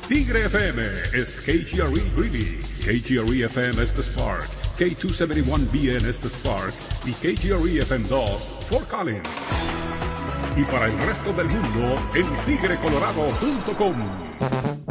Tigre FM is KGRE Greeley, KGRE FM es The Spark, K271BN es The Spark y KGRE FM 2 Fort Collins. Y para el resto del mundo en tigrecolorado.com.